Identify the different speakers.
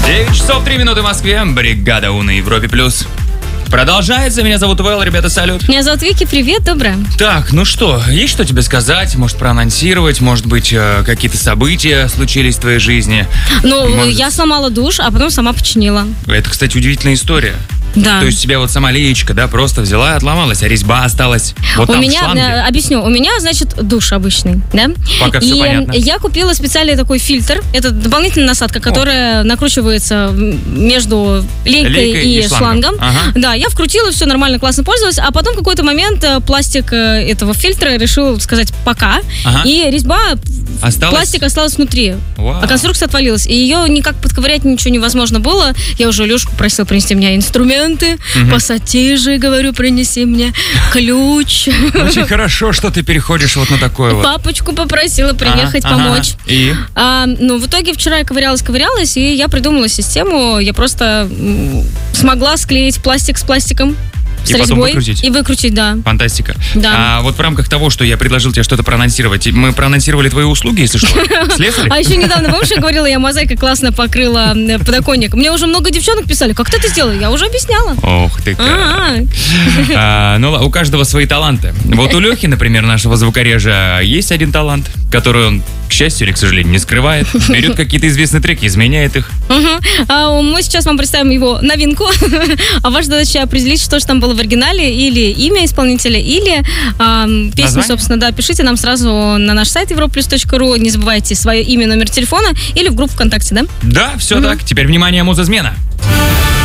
Speaker 1: 9 часов 3 минуты в Москве. Бригада У на Европе+. Продолжается. Меня зовут Вэл. Ребята, салют.
Speaker 2: Меня зовут Вики. Привет, доброе.
Speaker 1: Так, ну что, есть что тебе сказать? Может, проанонсировать? Может быть, какие-то события случились в твоей жизни?
Speaker 2: Я сломала душ, а потом сама починила.
Speaker 1: Это, кстати, удивительная история.
Speaker 2: Да.
Speaker 1: То есть тебя вот сама леечка, да, просто взяла и отломалась, а резьба осталась вот там в шланге.
Speaker 2: Объясню, у меня, значит, душ обычный, да?
Speaker 1: Пока все понятно.
Speaker 2: И я купила специальный такой фильтр, это дополнительная насадка, которая накручивается между лейкой и шлангом.
Speaker 1: Ага.
Speaker 2: Да, я вкрутила, все нормально, классно пользовалась, а потом в какой-то момент пластик этого фильтра решил сказать пока, и резьба... Пластик остался внутри, а конструкция отвалилась. И ее никак подковырять ничего невозможно было. Я уже Лешку просила принести мне инструменты, пассатижи, говорю, принеси мне ключ.
Speaker 1: Очень хорошо, что ты переходишь вот на такое вот.
Speaker 2: Папочку попросила приехать, помочь.
Speaker 1: И?
Speaker 2: В итоге вчера я ковырялась, и я придумала систему. Я просто смогла склеить пластик с пластиком.
Speaker 1: И потом выкрутить.
Speaker 2: И выкрутить, да.
Speaker 1: Фантастика.
Speaker 2: Да.
Speaker 1: А вот в рамках того, что я предложил тебе что-то проанонсировать, мы проанонсировали твои услуги, если что? Слесарь?
Speaker 2: А еще недавно, помнишь, я говорила, я мозаикой классно покрыла подоконник. Мне уже много девчонок писали, как ты это сделала? Я уже объясняла.
Speaker 1: Ох ты как. Ну, у каждого свои таланты. Вот у Лехи, например, нашего звукорежа, есть один талант, который он, к счастью или к сожалению, не скрывает. Берет какие-то известные треки, изменяет их.
Speaker 2: Мы сейчас вам представим его новинку. А ваша задача определить, что же там было в оригинале, или имя исполнителя, или песню,
Speaker 1: название?
Speaker 2: собственно, да. Пишите нам сразу на наш сайт europlus.ru. Не забывайте свое имя, номер телефона или в группу ВКонтакте, да?
Speaker 1: Да, все так. Теперь, внимание, муза-змена.